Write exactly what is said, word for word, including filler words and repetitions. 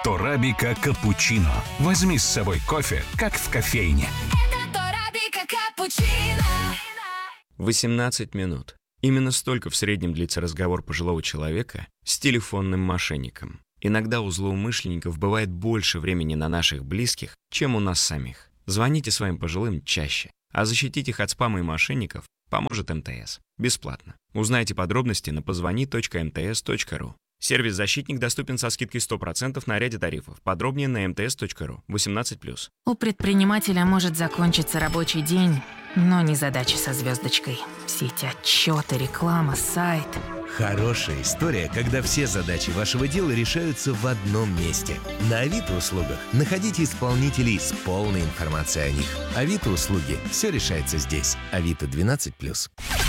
Торабика капучино. Возьми с собой кофе, как в кофейне. восемнадцать минут. Именно столько в среднем длится разговор пожилого человека с телефонным мошенником. Иногда у злоумышленников бывает больше времени на наших близких, чем у нас самих. Звоните своим пожилым чаще, а защитить их от спама и мошенников поможет эм тэ эс. Бесплатно. Узнайте подробности на позвони точка эм тэ эс точка ру. Сервис «Защитник» доступен со скидкой сто процентов на ряде тарифов. Подробнее на эм тэ эс точка ру. восемнадцать плюс. У предпринимателя может закончиться рабочий день, но не задача со звездочкой. Все эти отчеты, реклама, сайт. Хорошая история, когда все задачи вашего дела решаются в одном месте. На Авито услугах находите исполнителей с полной информацией о них. Авито услуги. Все решается здесь. Авито двенадцать плюс.